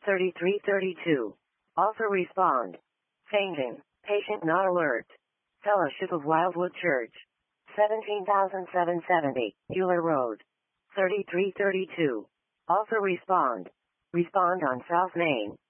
3332. Also respond. Fainting. Patient not alert. Fellowship of Wildwood Church. 17,770, Euler Road. 3332. Also respond. Respond on South Main.